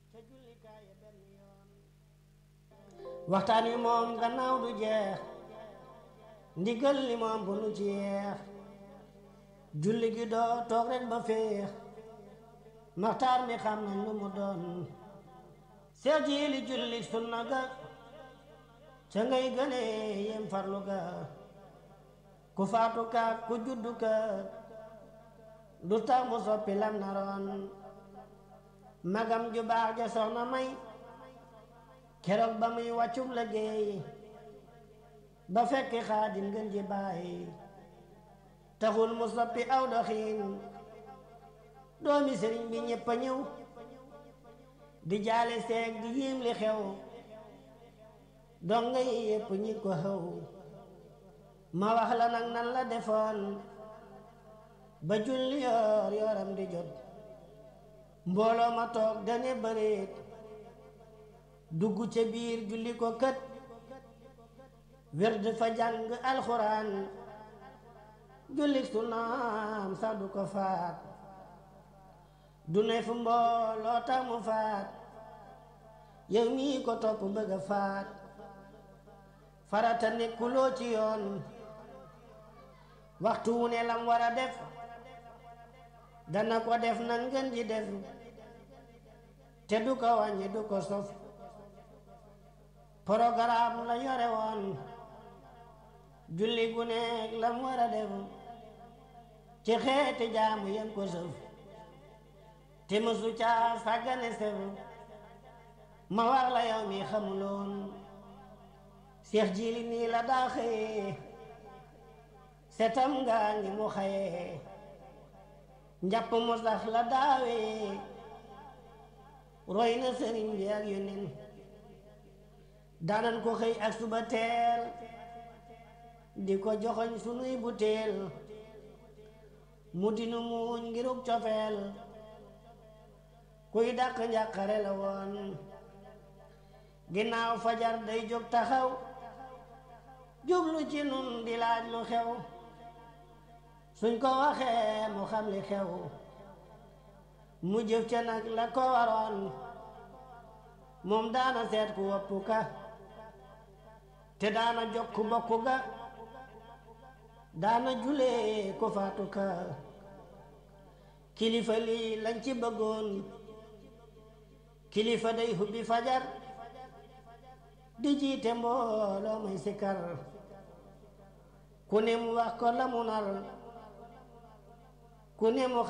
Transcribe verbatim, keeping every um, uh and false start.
waxtaan wi moom gannaaw du jeex ndigal li moom bu nu ci yeex julli gi doo toog rek ba féex maxtaar mi xam nañ lu mu doon seex ji li julli sunna ga ca ngay gëne yem farlu ga ku faatu ka ku juddu ka du tax mu soppi lam naroon magam ju baax ja soxna may keroog ba muy wàccub liggéey ba fekk xaadim gën ji baay taxul mu soppi aw doxiin doomi sëriñ bi ñépp a ñëw di jaale seeg di yiim li xew donga yi yépp ñi ko xew ma wax la nag nan la defoon ba julli yoor yooram di jot mbooloo ma toog dane bëreet dugg ca biir julli ko kët werd fa jàng alxuraan julli sunaam sax du ko faat du ne fu mbooloo tax mu faat yow mii ko topp bëgg a faat farata nekkuloo ci yoon waxtu wu ne lam war a def dana ko def nan ngeen ji def te du ko wàññi du ko sof programme la yore woon julli gu nekk lam war a def ci xeeti jaamu yem ko sëf te mësu caa sàggane sef ma wax la yow mi xamuloon seex jili nii la daa xëyee setam ngaa ngi mu xëyee njàpp mu sax la daawee roy na sëriñ bi ak yónneen daanan ko xëy ak suba teel di ko joxoñ sunuy butéel mu dinu muuñ ngiruk cofeel kuy dàq njàqare la woon ginnaaw fajar day jóg taxaw jublu ci nun di laaj lu xew suñ ko waxee mu xam li xew mu jëf ca nag la ko waroon moom daana seet ku woppu ka te daana jokk bokku ga daana julee ko faatu ka kilifa lii lañ ci bëggoon kilifa day hubbi fajar di jiite mbooloo may sikar ku ne mu wax ko la mu nar ku ne mu